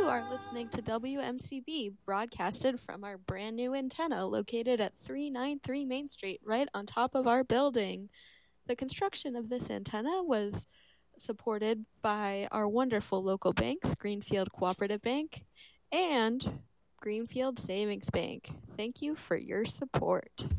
are listening to WMCB, broadcasted from our brand new antenna located at 393 Main Street, right on top of our building. The construction of this antenna was supported by our wonderful local banks, Greenfield Cooperative Bank and Greenfield Savings Bank. Thank you for your support.